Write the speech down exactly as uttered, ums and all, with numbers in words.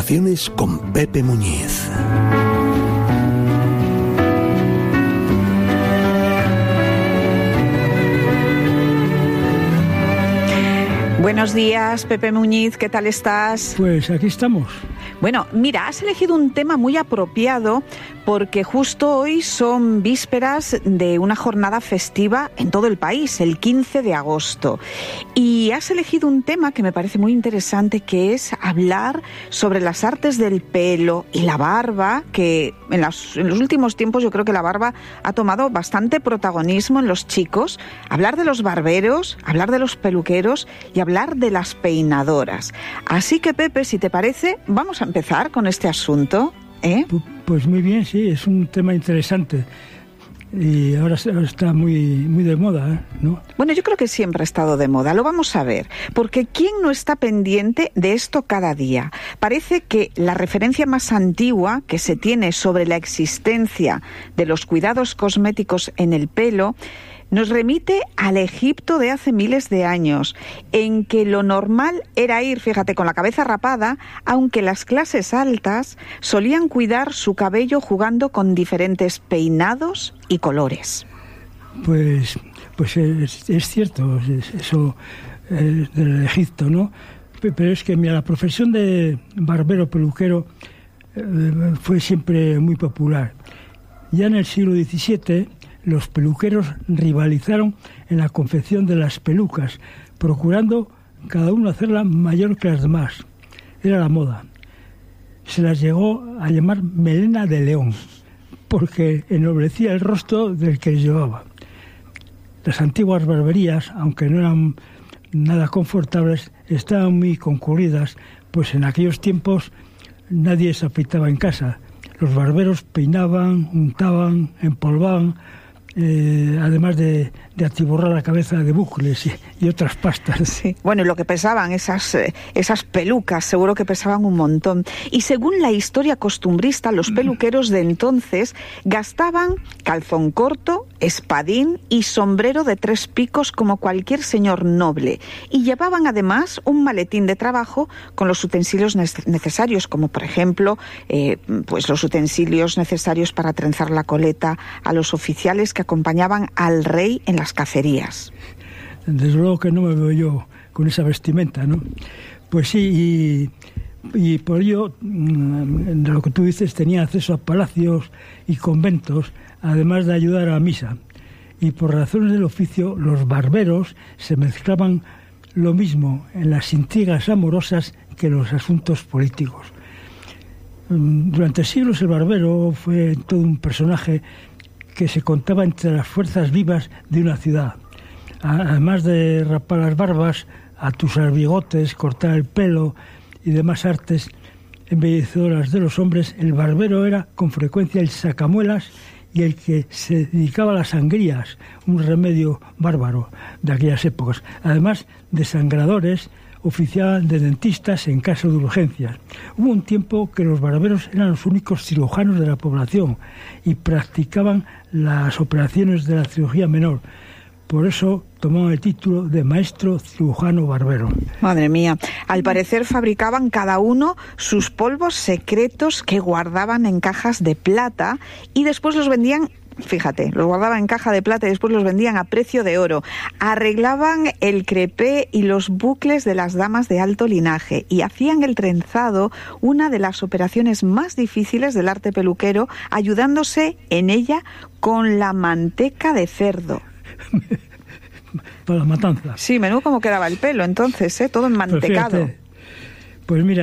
Conversaciones con Pepe Muñiz. Buenos días, Pepe Muñiz, ¿qué tal estás? Pues aquí estamos. Bueno, mira, has elegido un tema muy apropiado porque justo hoy son vísperas de una jornada festiva en todo el país, el quince de agosto. Y has elegido un tema que me parece muy interesante, que es hablar sobre las artes del pelo y la barba, que en, las, en los últimos tiempos yo creo que la barba ha tomado bastante protagonismo en los chicos. Hablar de los barberos, hablar de los peluqueros y hablar de las peinadoras. Así que, Pepe, si te parece, vamos a empezar con este asunto, ¿eh? Pues muy bien, sí, es un tema interesante y ahora está muy, muy de moda, ¿no? Bueno, yo creo que siempre ha estado de moda, lo vamos a ver, porque ¿quién no está pendiente de esto cada día? Parece que la referencia más antigua que se tiene sobre la existencia de los cuidados cosméticos en el pelo nos remite al Egipto de hace miles de años, en que lo normal era ir, fíjate, con la cabeza rapada, aunque las clases altas solían cuidar su cabello jugando con diferentes peinados y colores. Pues, pues es, es cierto, es, eso eh, del Egipto, ¿no? Pero es que, mira, la profesión de barbero peluquero eh, fue siempre muy popular. Ya en el siglo diecisiete... los peluqueros rivalizaron en la confección de las pelucas, procurando cada uno hacerla mayor que las demás. Era la moda. Se las llegó a llamar melena de león, porque ennoblecía el rostro del que les llevaba. Las antiguas barberías, aunque no eran nada confortables, estaban muy concurridas, pues en aquellos tiempos nadie se afeitaba en casa. Los barberos peinaban, untaban, empolvaban, Eh, además de, de atiborrar la cabeza de bucles y, y otras pastas. Sí. Bueno, y lo que pesaban esas, eh, esas pelucas, seguro que pesaban un montón. Y según la historia costumbrista, los peluqueros de entonces gastaban calzón corto, espadín y sombrero de tres picos como cualquier señor noble. Y llevaban además un maletín de trabajo con los utensilios necesarios, como por ejemplo, eh, pues los utensilios necesarios para trenzar la coleta a los oficiales que acompañaban al rey en las cacerías. Desde luego que no me veo yo con esa vestimenta, ¿no? Pues sí, y, y por ello, de lo que tú dices, tenía acceso a palacios y conventos, además de ayudar a la misa. Y por razones del oficio, los barberos se mezclaban lo mismo en las intrigas amorosas que en los asuntos políticos. Durante siglos el barbero fue todo un personaje que se contaba entre las fuerzas vivas de una ciudad. Además de rapar las barbas, atusar bigotes, cortar el pelo y demás artes embellecedoras de los hombres, el barbero era con frecuencia el sacamuelas y el que se dedicaba a las sangrías, un remedio bárbaro de aquellas épocas. Además de sangradores, oficiaban de dentistas en caso de urgencias. Hubo un tiempo que los barberos eran los únicos cirujanos de la población y practicaban las operaciones de la cirugía menor. Por eso tomaban el título de maestro cirujano barbero. Madre mía, al parecer fabricaban cada uno sus polvos secretos que guardaban en cajas de plata y después los vendían. Fíjate, los guardaban en caja de plata y después los vendían a precio de oro. Arreglaban el crepé y los bucles de las damas de alto linaje y hacían el trenzado, una de las operaciones más difíciles del arte peluquero, ayudándose en ella con la manteca de cerdo. Para la matanza. Sí, menudo como quedaba el pelo entonces, ¿eh? Todo enmantecado. Pues, fíjate, pues mira,